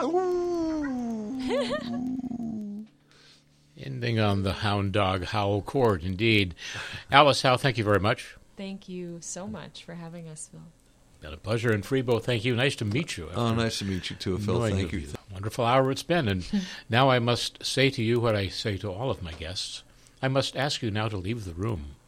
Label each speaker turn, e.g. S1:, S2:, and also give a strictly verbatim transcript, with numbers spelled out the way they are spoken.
S1: Ending on the hound dog howl chord, indeed. Alice Howe, thank you very much.
S2: Thank you so much for having us, Phil.
S1: Been a pleasure. And Freebo, thank you. Nice to meet you.
S3: Oh, nice to meet you too, Phil. Thank you.
S1: you. Wonderful hour it's been. And now I must say to you what I say to all of my guests. I must ask you now to leave the room.